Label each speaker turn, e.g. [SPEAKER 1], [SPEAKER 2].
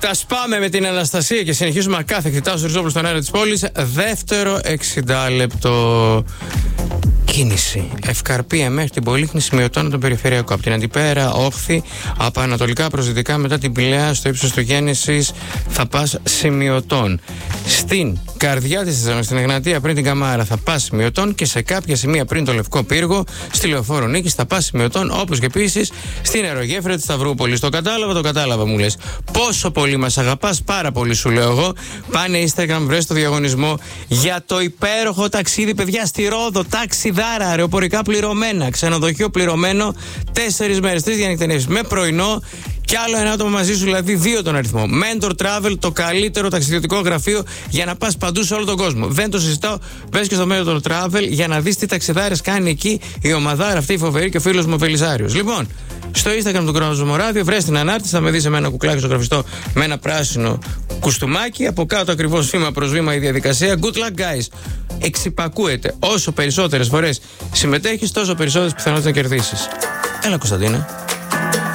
[SPEAKER 1] Τα σπάμε με την Αναστασία και συνεχίζουμε ακάθεκτη. Τάσος Ριζόπουλος στον αέρα της πόλης. Δεύτερο 60 λεπτό. Κίνηση. Ευκαρπία μέχρι την Πολύχνη σημειωτών τον περιφερειακό. Από την Αντιπέρα, όχθη, από ανατολικά προς δυτικά μετά την Πηλαία, στο ύψος του Γέννησης, θα πας σημειωτών. Στην καρδιά της Θεσσαλονίκης, στην Εγνατία πριν την Καμάρα, θα πας σημειωτών και σε κάποια σημεία πριν το Λευκό Πύργο, στη Λεωφόρο Νίκης, θα πας σημειωτών, όπως και επίσης στην αερογέφυρα της Σταυρούπολης. Το κατάλαβα, μου λες. Πόσο πολύ μας αγαπάς, πάρα πολύ σου λέω εγώ. Πάνε Instagram, βρες το διαγωνισμό για το υπέροχο ταξίδι, παιδιά, στη Ρόδο. Ταξιδάρα, αεροπορικά πληρωμένα, ξενοδοχείο πληρωμένο, 4 μέρες, 3 διανυκτενεύσεις με πρωινό. Κι άλλο ένα άτομο μαζί σου, δηλαδή 2 τον αριθμό. Mentor Travel, το καλύτερο ταξιδιωτικό γραφείο για να πας παντού σε όλο τον κόσμο. Δεν το συζητάω. Μπες και στο Mentor Travel για να δεις τι ταξιδάρες κάνει εκεί η ομαδάρα αυτή η φοβερή και ο φίλος μου ο Βελισσάριος. Λοιπόν, στο Instagram του Κρόνος Ράδιο, βρες την ανάρτηση, θα με δεις με ένα κουκλάκι ζωγραφιστό με ένα πράσινο κουστούμάκι. Από κάτω ακριβώς βήμα προς βήμα η διαδικασία. Good luck, guys. Εξυπακούεται. Όσο περισσότερες φορές συμμετέχεις, τόσο περισσότερες πιθανότητες να κερδίσεις. Έλα, Κωνσταντίνα.